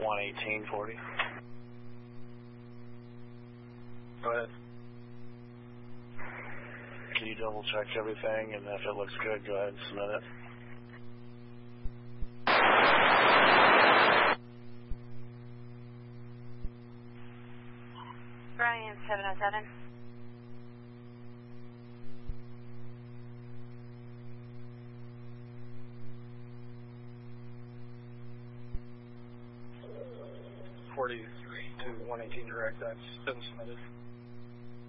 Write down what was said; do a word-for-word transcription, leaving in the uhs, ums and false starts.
one eighteen forty. Go ahead. Can you double check everything, and if it looks good, go ahead and submit it. Brian seven oh seven. forty-three to one eighteen direct, that's been submitted.